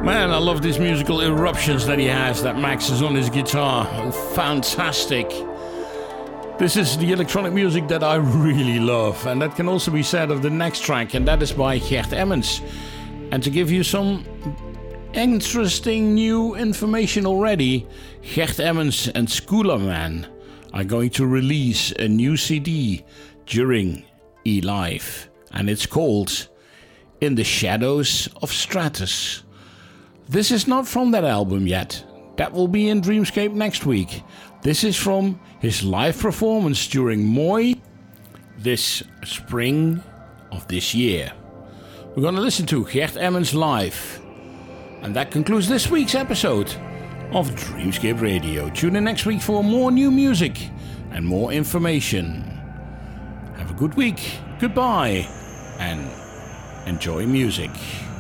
Man, I love these musical eruptions that he has, that Max is on his guitar. Oh, fantastic. This is the electronic music that I really love, and that can also be said of the next track, and that is by Gert Emmons. And to give you some interesting new information already, Gert Emmons and Schoolerman are going to release a new CD during E-Live, and it's called In the Shadows of Stratus. This is not from that album yet. That will be in Dreamscape next week. This is from his live performance during Moi this spring of this year. We're going to listen to Gert Emmons live. And that concludes this week's episode of Dreamscape Radio. Tune in next week for more new music and more information. Have a good week. Goodbye. And enjoy music.